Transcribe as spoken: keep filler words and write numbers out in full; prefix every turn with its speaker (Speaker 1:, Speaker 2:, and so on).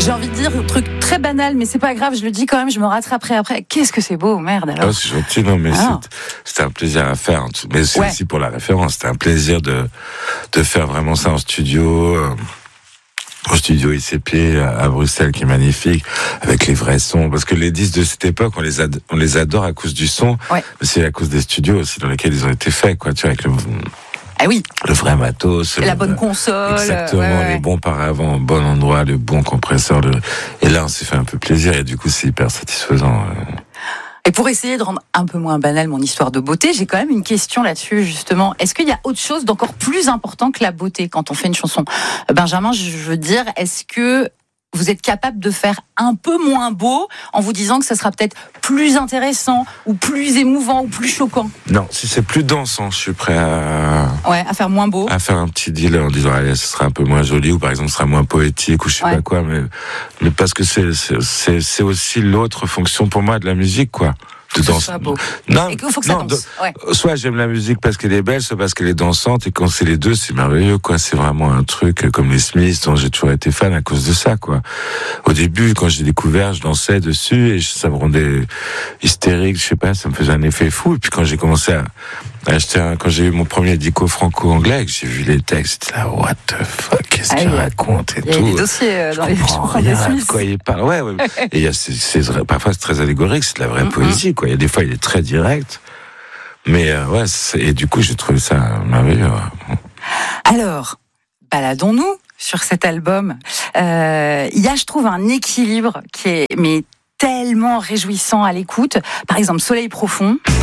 Speaker 1: J'ai envie de dire un truc très banal, mais c'est pas grave, je le dis quand même, je me rattraperai après. Qu'est-ce que c'est beau, merde alors.
Speaker 2: Oh, c'est gentil, non, mais
Speaker 1: ah.
Speaker 2: c'est, c'était un plaisir à faire. Mais c'est ouais. aussi pour la référence. C'était un plaisir de, de faire vraiment ça en studio. Euh, au studio I C P à Bruxelles, qui est magnifique, avec les vrais sons. Parce que les disques de cette époque, on les, ad- on les adore à cause du son,
Speaker 1: ouais.
Speaker 2: mais c'est à cause des studios aussi dans lesquels ils ont été faits, quoi, tu vois, avec le...
Speaker 1: Ah oui.
Speaker 2: Le vrai matos.
Speaker 1: Et la
Speaker 2: le,
Speaker 1: bonne console.
Speaker 2: Exactement,
Speaker 1: ouais, ouais.
Speaker 2: les bons paravents au bon endroit, le bon compresseur. Le... Et là, on s'est fait un peu plaisir et du coup, c'est hyper satisfaisant.
Speaker 1: Et pour essayer de rendre un peu moins banal mon histoire de beauté, j'ai quand même une question là-dessus, justement. Est-ce qu'il y a autre chose d'encore plus important que la beauté quand on fait une chanson ? Benjamin, je veux dire, est-ce que vous êtes capable de faire un peu moins beau en vous disant que ça sera peut-être plus intéressant ou plus émouvant ou plus choquant ?
Speaker 2: Non, si c'est plus dansant, je suis prêt à...
Speaker 1: Ouais, à faire moins beau.
Speaker 2: À faire un petit deal en disant, allez, ce sera un peu moins joli ou par exemple, ce sera moins poétique ou je sais ouais. pas quoi, mais, mais parce que c'est, c'est, c'est, c'est aussi l'autre fonction pour moi de la musique, quoi.
Speaker 1: De danser.
Speaker 2: Non,
Speaker 1: et qu'il faut que ça
Speaker 2: non,
Speaker 1: danse. Ouais.
Speaker 2: Soit j'aime la musique parce qu'elle est belle, soit parce qu'elle est dansante, et quand c'est les deux, c'est merveilleux, quoi. C'est vraiment un truc comme les Smiths, dont j'ai toujours été fan à cause de ça, quoi. Au début, quand j'ai découvert, je dansais dessus et ça me rendait hystérique, je sais pas, ça me faisait un effet fou. Et puis quand j'ai commencé à acheter un, quand j'ai eu mon premier dico franco-anglais, que j'ai vu les textes, j'étais là, what the fuck, qu'est-ce ah, qu'il oui. raconte et
Speaker 1: il y
Speaker 2: tout.
Speaker 1: Il y a des dossiers euh, dans les chansons des Smiths.
Speaker 2: De quoi il parle, ouais, ouais. Et il y a, c'est, c'est, parfois c'est très allégorique, c'est de la vraie mm-hmm. poésie, quoi. Il y a des fois, il est très direct. Mais, euh, ouais, c'est, et du coup, j'ai trouvé ça merveilleux. Ouais.
Speaker 1: Alors, baladons-nous sur cet album. Euh, il y a, je trouve, un équilibre qui est, mais tellement réjouissant à l'écoute. Par exemple, Soleil profond.